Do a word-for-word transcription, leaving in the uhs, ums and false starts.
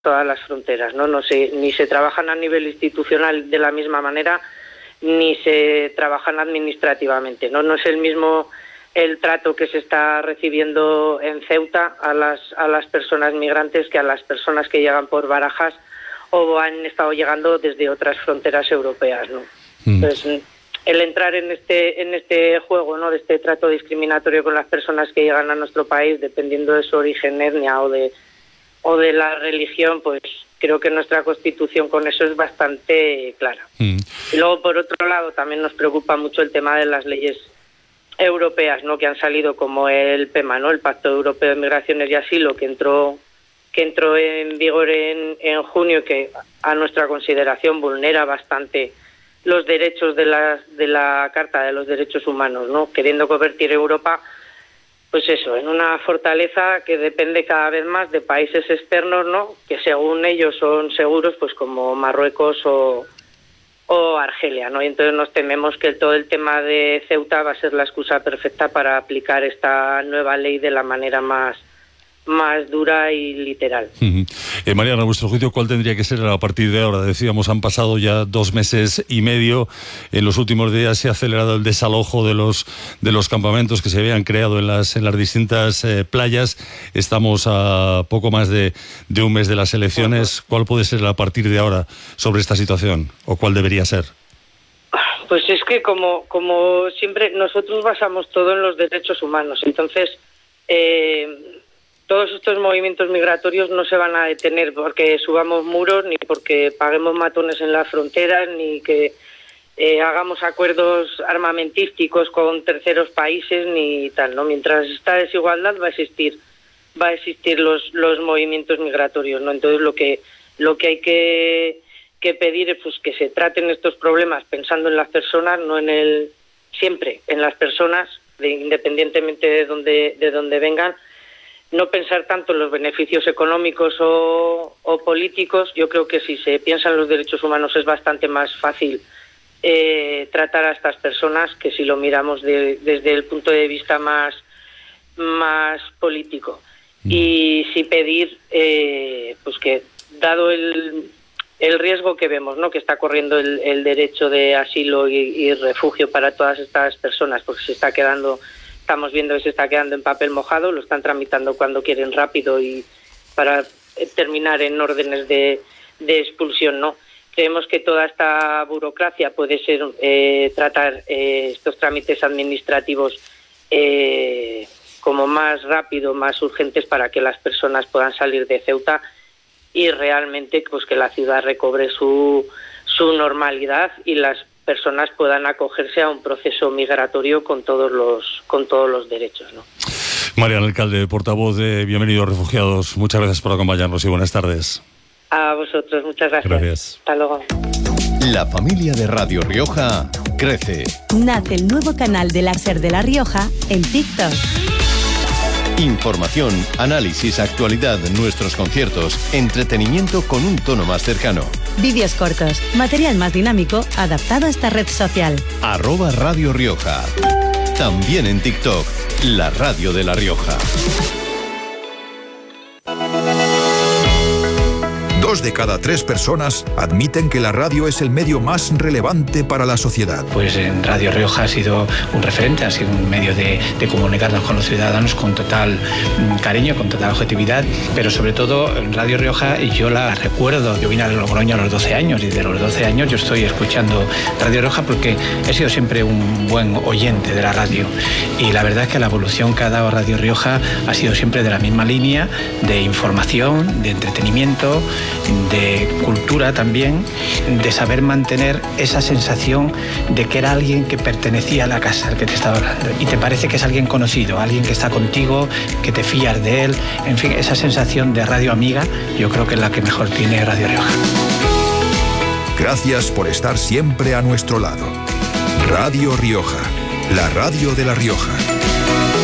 todas las fronteras, ¿no? No se, ni se trabajan a nivel institucional de la misma manera, ni se trabajan administrativamente, ¿no? No es el mismo el trato que se está recibiendo en Ceuta a las a las personas migrantes que a las personas que llegan por Barajas o han estado llegando desde otras fronteras europeas, ¿no? Mm. Entonces, el entrar en este en este juego, ¿no?, de este trato discriminatorio con las personas que llegan a nuestro país, dependiendo de su origen, etnia o de o de la religión, pues creo que nuestra Constitución con eso es bastante clara. Mm. Y luego, por otro lado, también nos preocupa mucho el tema de las leyes europeas, ¿no?, que han salido, como el PEMA, ¿no?, el Pacto Europeo de Migraciones y Asilo, que entró que entró en vigor en, en junio y que a nuestra consideración vulnera bastante los derechos de la, de la Carta de los Derechos Humanos, ¿no?, queriendo convertir Europa, pues eso, en una fortaleza que depende cada vez más de países externos, ¿no?, que según ellos son seguros, pues como Marruecos o, o Argelia, ¿no? Y entonces nos tememos que todo el tema de Ceuta va a ser la excusa perfecta para aplicar esta nueva ley de la manera más más dura y literal. Uh-huh. Eh, Mariana, a vuestro juicio, ¿cuál tendría que ser a partir de ahora? Decíamos, han pasado ya dos meses y medio. En los últimos días se ha acelerado el desalojo de los de los campamentos que se habían creado en las en las distintas eh, playas. Estamos a poco más de, de un mes de las elecciones. Uh-huh. ¿Cuál puede ser a partir de ahora sobre esta situación? ¿O cuál debería ser? Pues es que, como, como siempre, nosotros basamos todo en los derechos humanos. Entonces, eh, todos estos movimientos migratorios no se van a detener porque subamos muros, ni porque paguemos matones en las fronteras, ni que eh, hagamos acuerdos armamentísticos con terceros países, ni tal, ¿no? Mientras esta desigualdad va a existir, va a existir los los movimientos migratorios, ¿no? Entonces lo que lo que hay que, que pedir es, pues, que se traten estos problemas pensando en las personas, no en el siempre en las personas, de, independientemente de donde de donde vengan. No pensar tanto en los beneficios económicos o, o políticos. Yo creo que si se piensa en los derechos humanos es bastante más fácil eh, tratar a estas personas que si lo miramos de, desde el punto de vista más, más político. Y sí pedir eh, pues que, dado el, el riesgo que vemos, ¿no?, que está corriendo el, el derecho de asilo y, y refugio para todas estas personas, porque se está quedando... Estamos viendo que se está quedando en papel mojado, lo están tramitando cuando quieren rápido y para terminar en órdenes de, de expulsión, ¿no? Creemos que toda esta burocracia puede ser eh, tratar eh, estos trámites administrativos eh, como más rápido, más urgentes para que las personas puedan salir de Ceuta y realmente, pues, que la ciudad recobre su, su normalidad y las personas puedan acogerse a un proceso migratorio con todos los con todos los derechos, ¿no? Mariana, alcalde, portavoz de Bienvenidos Refugiados, muchas gracias por acompañarnos y buenas tardes. A vosotros, muchas gracias. Gracias. Hasta luego. La familia de Radio Rioja crece. Nace el nuevo canal de la SER de La Rioja en TikTok. Información, análisis, actualidad, nuestros conciertos, entretenimiento con un tono más cercano. Vídeos cortos, material más dinámico, adaptado a esta red social. Arroba Radio Rioja. También en TikTok, la radio de La Rioja. Dos de cada tres personas admiten que la radio es el medio más relevante para la sociedad. Pues en Radio Rioja ha sido un referente, ha sido un medio de, de comunicarnos con los ciudadanos con total cariño, con total objetividad, pero sobre todo en Radio Rioja, y yo la recuerdo, yo vine a Logroño a los doce años y de los doce años yo estoy escuchando Radio Rioja porque he sido siempre un buen oyente de la radio y la verdad es que la evolución que ha dado Radio Rioja ha sido siempre de la misma línea de información, de entretenimiento, de cultura también, de saber mantener esa sensación de que era alguien que pertenecía a la casa al que te estaba hablando y te parece que es alguien conocido, alguien que está contigo, que te fías de él, en fin, esa sensación de radio amiga yo creo que es la que mejor tiene Radio Rioja. Gracias por estar siempre a nuestro lado. Radio Rioja, la radio de La Rioja.